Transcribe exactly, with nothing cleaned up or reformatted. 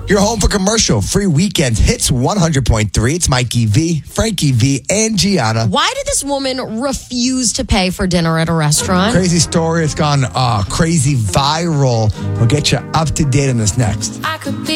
You're home for commercial free weekends. Hits one hundred point three. It's Mikey V, Frankie V, and Gianna. Why did this woman refuse to pay for dinner at a restaurant? Crazy story. It's gone uh, crazy viral. We'll get you up to date on this next. I could be